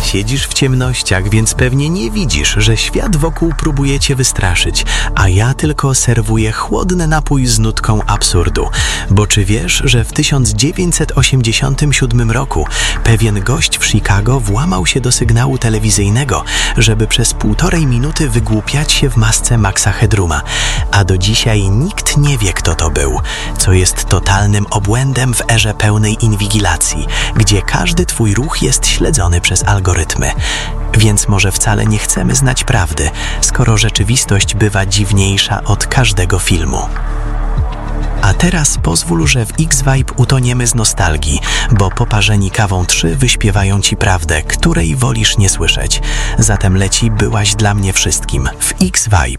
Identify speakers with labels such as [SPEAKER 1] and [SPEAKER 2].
[SPEAKER 1] Siedzisz w ciemnościach, więc pewnie nie widzisz, że świat wokół próbuje cię wystraszyć, a ja tylko serwuję chłodny napój z nutką absurdu. Bo czy wiesz, że w 1987 roku pewien gość w Chicago włamał się do sygnału telewizyjnego, żeby przez 1,5 minuty wygłupiać się w masce Maxa Headrooma, a do dzisiaj nikt nie wie, kto to był, co jest totalnym obłędem w erze pełnej inwigilacji, gdzie każdy twój ruch jest śledzony przez algorytmy. Więc może wcale nie chcemy znać prawdy, skoro rzeczywistość bywa dziwniejsza od każdego filmu. A teraz pozwól, że w X-Vibe utoniemy z nostalgii, bo poparzeni kawą 3 wyśpiewają ci prawdę, której wolisz nie słyszeć. Zatem leci Byłaś dla mnie wszystkim w X-Vibe.